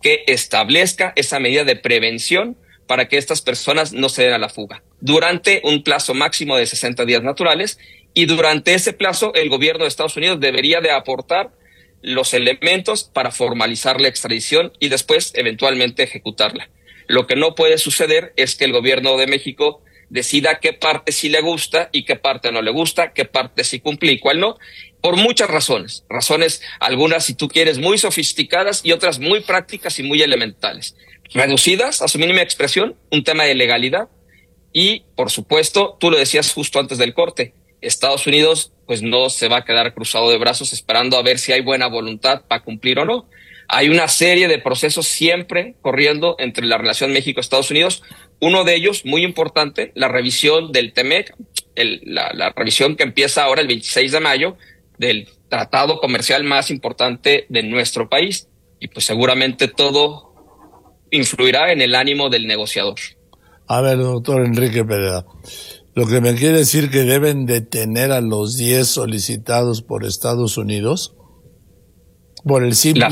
que establezca esa medida de prevención para que estas personas no se den a la fuga durante un plazo máximo de 60 días naturales, y durante ese plazo el gobierno de Estados Unidos debería de aportar los elementos para formalizar la extradición y después eventualmente ejecutarla. Lo que no puede suceder es que el gobierno de México decida qué parte sí le gusta y qué parte no le gusta, qué parte sí cumple y cuál no, por muchas razones. Razones, algunas, si tú quieres, muy sofisticadas y otras muy prácticas y muy elementales. Reducidas a su mínima expresión, un tema de legalidad y, por supuesto, tú lo decías justo antes del corte, Estados Unidos pues no se va a quedar cruzado de brazos esperando a ver si hay buena voluntad para cumplir o no. Hay una serie de procesos siempre corriendo entre la relación México-Estados Unidos. Uno de ellos, muy importante, la revisión del TEMEC, la revisión que empieza ahora el 26 de mayo del tratado comercial más importante de nuestro país. Y pues seguramente todo influirá en el ánimo del negociador. A ver, doctor Enrique Pereda, lo que me quiere decir que deben detener a los 10 solicitados por Estados Unidos por el simple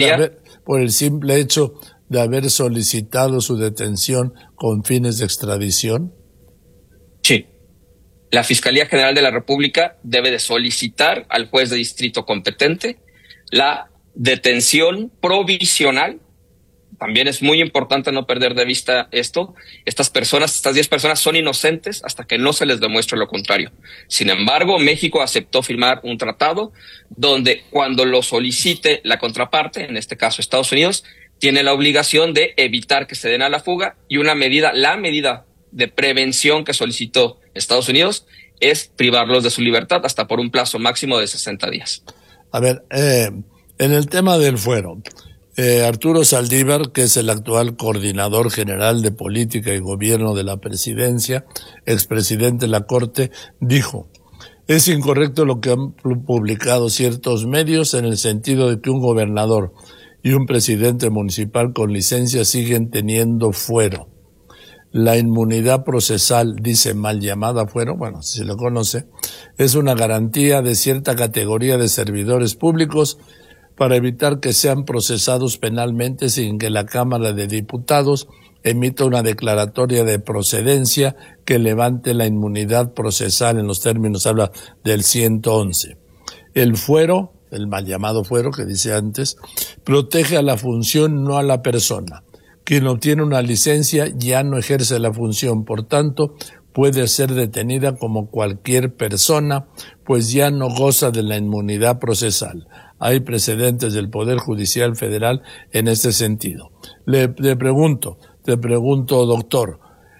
hecho de haber solicitado su detención con fines de extradición. Sí. La Fiscalía General de la República debe de solicitar al juez de distrito competente la detención provisional. También es muy importante no perder de vista esto. Estas 10 personas son inocentes hasta que no se les demuestre lo contrario. Sin embargo, México aceptó firmar un tratado donde cuando lo solicite la contraparte, en este caso Estados Unidos, tiene la obligación de evitar que se den a la fuga, y la medida de prevención que solicitó Estados Unidos es privarlos de su libertad hasta por un plazo máximo de 60 días. A ver, en el tema del fuero, Arturo Saldívar, que es el actual coordinador general de política y gobierno de la presidencia, expresidente de la Corte, dijo: es incorrecto lo que han publicado ciertos medios en el sentido de que un gobernador y un presidente municipal con licencia siguen teniendo fuero. La inmunidad procesal, dice mal llamada fuero, bueno, si se lo conoce, es una garantía de cierta categoría de servidores públicos para evitar que sean procesados penalmente sin que la Cámara de Diputados emita una declaratoria de procedencia que levante la inmunidad procesal. En los términos habla del 111. El fuero, el mal llamado fuero que dice antes, protege a la función, no a la persona. Quien obtiene una licencia ya no ejerce la función, por tanto, puede ser detenida como cualquier persona, pues ya no goza de la inmunidad procesal. Hay precedentes del Poder Judicial Federal en este sentido. Te pregunto, doctor,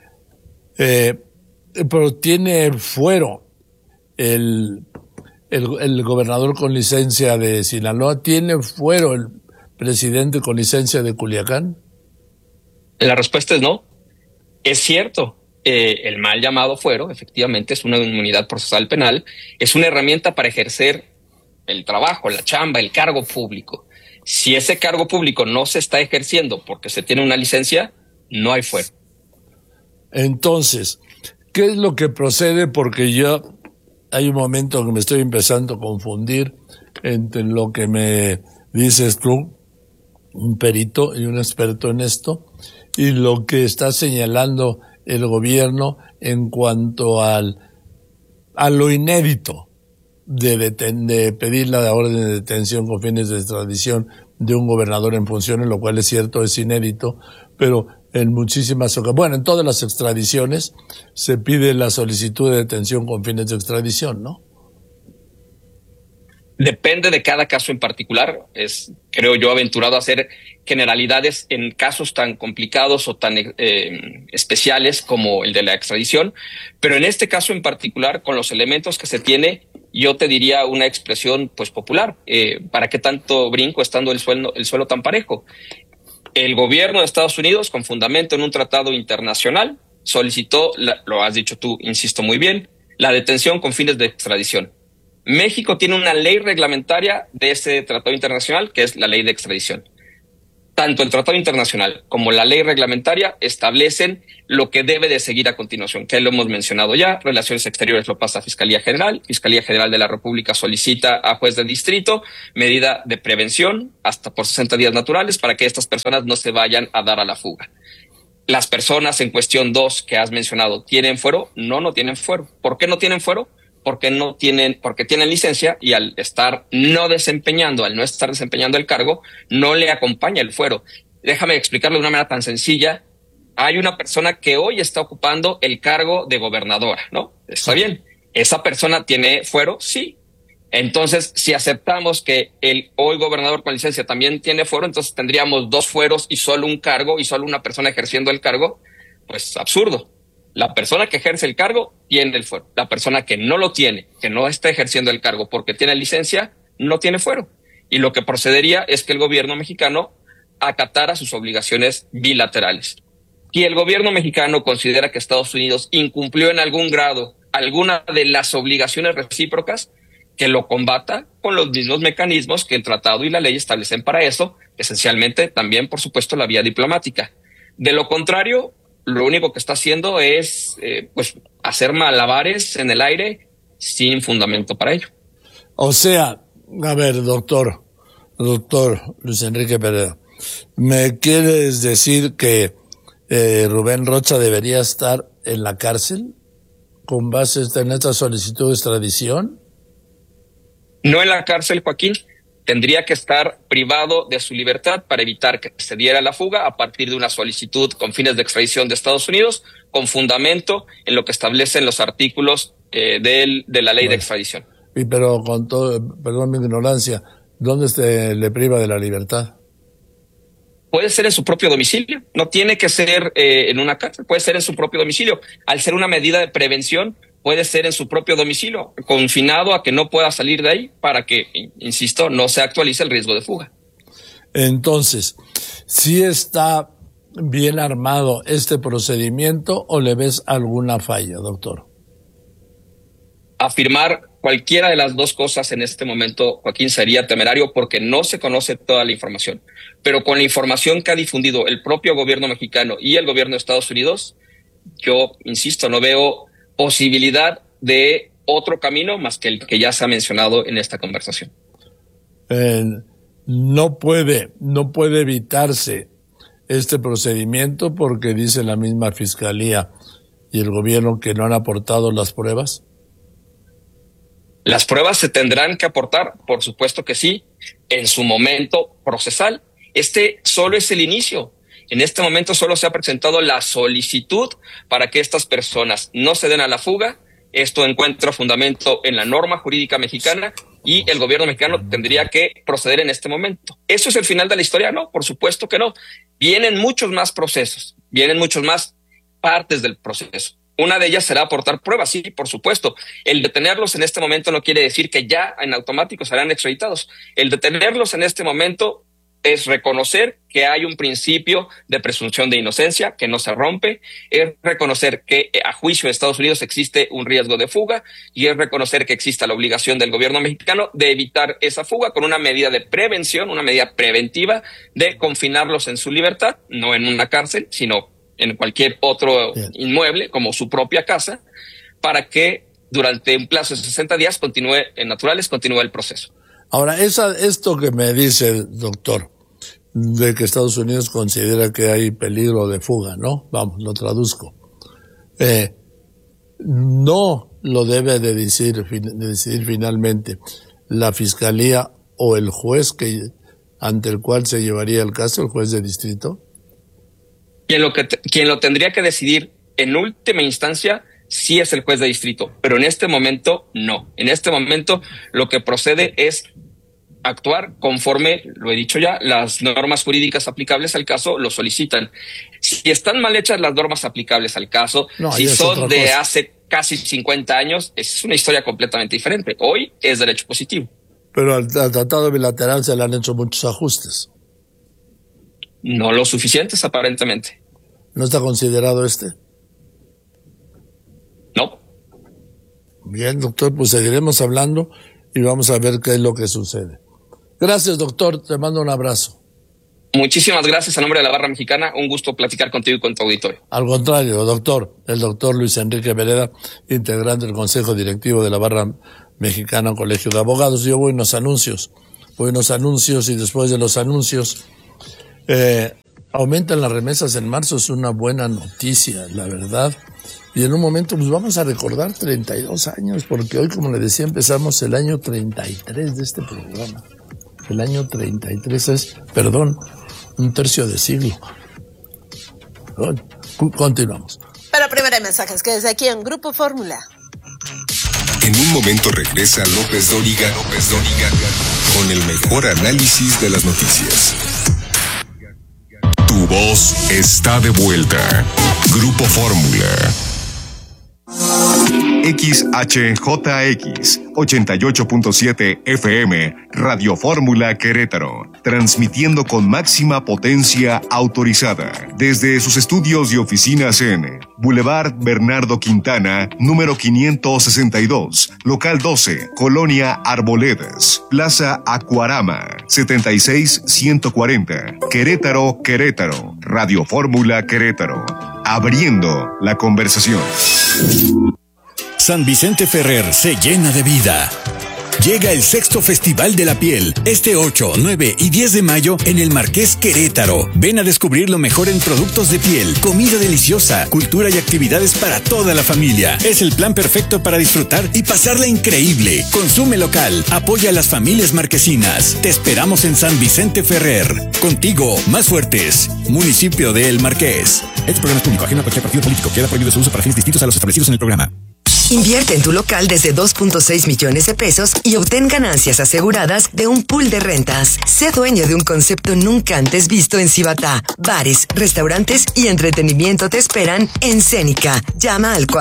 pero tiene fuero el gobernador con licencia de Sinaloa, ¿tiene fuero el presidente con licencia de Culiacán? La respuesta es no. Es cierto. El mal llamado fuero, efectivamente, es una inmunidad procesal penal, es una herramienta para ejercer el trabajo, la chamba, el cargo público. Si ese cargo público no se está ejerciendo porque se tiene una licencia, no hay fuero. Entonces, ¿qué es lo que procede? Porque yo hay un momento que me estoy empezando a confundir entre lo que me dices tú, un perito y un experto en esto, y lo que está señalando el gobierno en cuanto a lo inédito de pedir la orden de detención con fines de extradición de un gobernador en funciones, lo cual es cierto, es inédito, pero en muchísimas ocasiones, bueno, en todas las extradiciones se pide la solicitud de detención con fines de extradición, ¿no? Depende de cada caso en particular. Es, creo yo, aventurado a hacer generalidades en casos tan complicados o tan especiales como el de la extradición. Pero en este caso en particular, con los elementos que se tiene, yo te diría una expresión pues popular. ¿Para qué tanto brinco estando el suelo tan parejo? El gobierno de Estados Unidos, con fundamento en un tratado internacional, solicitó, lo has dicho tú, insisto muy bien, la detención con fines de extradición. México tiene una ley reglamentaria de ese tratado internacional, que es la ley de extradición. tanto el Tratado Internacional como la ley reglamentaria establecen lo que debe de seguir a continuación, que lo hemos mencionado ya. Relaciones Exteriores lo pasa a Fiscalía General de la República solicita a juez de distrito medida de prevención hasta por 60 días naturales para que estas personas no se vayan a dar a la fuga. Las personas en cuestión 2 que has mencionado, ¿tienen fuero? No tienen fuero. ¿Por qué no tienen fuero? Porque tienen licencia y al no estar desempeñando el cargo, no le acompaña el fuero. Déjame explicarlo de una manera tan sencilla. Hay una persona que hoy está ocupando el cargo de gobernadora, ¿no? Está bien. ¿Esa persona tiene fuero? Sí. Entonces, si aceptamos que el hoy gobernador con licencia también tiene fuero, entonces tendríamos 2 fueros y solo un cargo y solo una persona ejerciendo el cargo. Pues absurdo. La persona que ejerce el cargo tiene el fuero. La persona que no lo tiene, que no está ejerciendo el cargo porque tiene licencia, no tiene fuero. Y lo que procedería es que el gobierno mexicano acatara sus obligaciones bilaterales. Si el gobierno mexicano considera que Estados Unidos incumplió en algún grado alguna de las obligaciones recíprocas, que lo combata con los mismos mecanismos que el tratado y la ley establecen para eso, esencialmente también, por supuesto, la vía diplomática. De lo contrario, lo único que está haciendo es hacer malabares en el aire sin fundamento para ello. O sea, a ver, doctor Luis Enrique Pereda, ¿me quieres decir que Rubén Rocha debería estar en la cárcel con base en esta solicitud de extradición? No en la cárcel, Joaquín. Tendría que estar privado de su libertad para evitar que se diera la fuga a partir de una solicitud con fines de extradición de Estados Unidos, con fundamento en lo que establecen los artículos de la ley de extradición. Y pero con todo, perdón mi ignorancia, ¿dónde se le priva de la libertad? Puede ser en su propio domicilio, no tiene que ser en una cárcel, puede ser en su propio domicilio. Al ser una medida de prevención, puede ser en su propio domicilio, confinado a que no pueda salir de ahí para que, insisto, no se actualice el riesgo de fuga. Entonces, ¿sí está bien armado este procedimiento o le ves alguna falla, doctor? Afirmar cualquiera de las dos cosas en este momento, Joaquín, sería temerario porque no se conoce toda la información. Pero con la información que ha difundido el propio gobierno mexicano y el gobierno de Estados Unidos, yo, insisto, no veo posibilidad de otro camino más que el que ya se ha mencionado en esta conversación. No puede evitarse este procedimiento porque dice la misma Fiscalía y el gobierno que no han aportado las pruebas. Las pruebas se tendrán que aportar, por supuesto que sí, en su momento procesal. Este solo es el inicio. En este momento solo se ha presentado la solicitud para que estas personas no se den a la fuga. Esto encuentra fundamento en la norma jurídica mexicana y el gobierno mexicano tendría que proceder en este momento. ¿Eso es el final de la historia? No, por supuesto que no. Vienen muchos más procesos, vienen muchos más partes del proceso. Una de ellas será aportar pruebas, sí, por supuesto. El detenerlos en este momento no quiere decir que ya en automático serán extraditados. El detenerlos en este momento es reconocer que hay un principio de presunción de inocencia que no se rompe, es reconocer que a juicio de Estados Unidos existe un riesgo de fuga y es reconocer que existe la obligación del gobierno mexicano de evitar esa fuga con una medida de prevención, una medida preventiva de confinarlos en su libertad, no en una cárcel, sino en cualquier otro inmueble como su propia casa, para que durante un plazo de 60 días continúe el proceso. Ahora, esto que me dice, doctor, de que Estados Unidos considera que hay peligro de fuga, ¿no? Vamos, lo traduzco. No lo debe de decidir finalmente la Fiscalía o el juez ante el cual se llevaría el caso, el juez de distrito. Quien lo tendría que decidir en última instancia sí es el juez de distrito, pero en este momento no. En este momento lo que procede es actuar conforme, lo he dicho ya, las normas jurídicas aplicables al caso lo solicitan. Si están mal hechas las normas aplicables al caso, si son de hace casi 50 años, es una historia completamente diferente. Hoy es derecho positivo. Pero al tratado bilateral se le han hecho muchos ajustes. No lo suficientes, aparentemente. ¿No está considerado este? No. Bien, doctor, pues seguiremos hablando y vamos a ver qué es lo que sucede. Gracias, doctor. Te mando un abrazo. Muchísimas gracias a nombre de la Barra Mexicana. Un gusto platicar contigo y con tu auditorio. Al contrario, doctor. El doctor Luis Enrique Vereda, integrante del Consejo Directivo de la Barra Mexicana Colegio de Abogados. Yo voy a unos anuncios y después de los anuncios, aumentan las remesas en marzo. Es una buena noticia, la verdad. Y en un momento pues vamos a recordar 32 años, porque hoy, como le decía, empezamos el año 33 de este programa. El año 33 es, un tercio de siglo. Continuamos. Pero primero hay mensajes que desde aquí en Grupo Fórmula. En un momento regresa López Dóriga con el mejor análisis de las noticias. Tu voz está de vuelta. Grupo Fórmula. XHJX 88.7 FM, Radio Fórmula Querétaro, transmitiendo con máxima potencia autorizada desde sus estudios y oficinas en Boulevard Bernardo Quintana, número 562, local 12, Colonia Arboledas, Plaza Acuarama, 76140, Querétaro, Radio Fórmula Querétaro, abriendo la conversación. San Vicente Ferrer se llena de vida. Llega el 6º Festival de la Piel, este 8, 9 y 10 de mayo en el Marqués Querétaro. Ven a descubrir lo mejor en productos de piel, comida deliciosa, cultura y actividades para toda la familia. Es el plan perfecto para disfrutar y pasarla increíble. Consume local, apoya a las familias marquesinas. Te esperamos en San Vicente Ferrer. Contigo, más fuertes. Municipio de El Marqués. Este programa es público, ajeno a cualquier partido político. Queda prohibido su uso para fines distintos a los establecidos en el programa. Invierte en tu local desde 2.6 millones de pesos y obtén ganancias aseguradas de un pool de rentas. Sé dueño de un concepto nunca antes visto en Cibatá. Bares, restaurantes y entretenimiento te esperan en Cénica. Llama al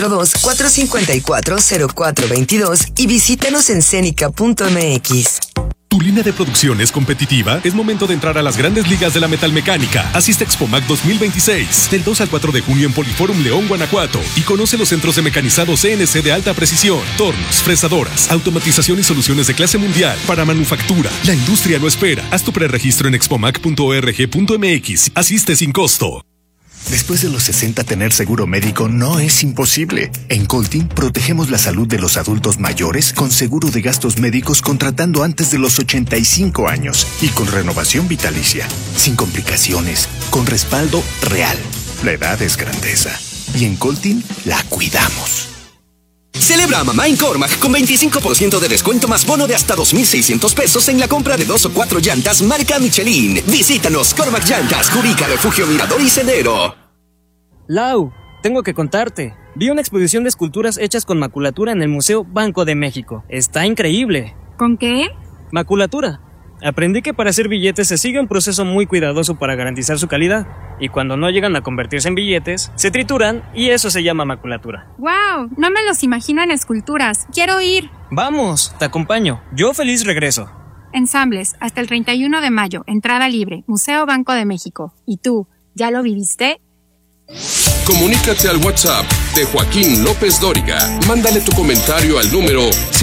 442-454-0422 y visítanos en cenica.mx. ¿Tu línea de producción es competitiva? Es momento de entrar a las grandes ligas de la metalmecánica. Asiste a Expomac 2026, del 2 al 4 de junio en Poliforum León, Guanajuato, y conoce los centros de mecanizado CNC de alta precisión, tornos, fresadoras, automatización y soluciones de clase mundial para manufactura. La industria lo espera. Haz tu preregistro en expomac.org.mx. Asiste sin costo. Después de los 60, tener seguro médico no es imposible. En Coltin protegemos la salud de los adultos mayores con seguro de gastos médicos contratando antes de los 85 años y con renovación vitalicia, sin complicaciones, con respaldo real. La edad es grandeza y en Coltin la cuidamos. Celebra a mamá en Cormac con 25% de descuento más bono de hasta 2,600 pesos en la compra de 2 o 4 llantas marca Michelin. Visítanos, Cormac Llantas, Cubica, Refugio Mirador y Sendero. Lau, tengo que contarte. Vi una exposición de esculturas hechas con maculatura en el Museo Banco de México. Está increíble. ¿Con qué? Maculatura. Aprendí que para hacer billetes se sigue un proceso muy cuidadoso para garantizar su calidad. Y cuando no llegan a convertirse en billetes, se trituran y eso se llama maculatura. ¡Wow! No me los imagino en esculturas. ¡Quiero ir! Vamos, te acompaño. Yo feliz regreso. Ensambles, hasta el 31 de mayo. Entrada libre. Museo Banco de México. ¿Y tú, ya lo viviste? Comunícate al WhatsApp de Joaquín López Dóriga. Mándale tu comentario al número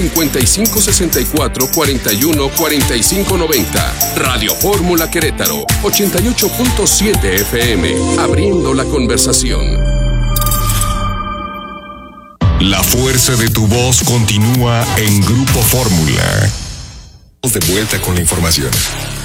5564-414590. Radio Fórmula Querétaro, 88.7 FM. Abriendo la conversación. La fuerza de tu voz continúa en Grupo Fórmula. De vuelta con la información.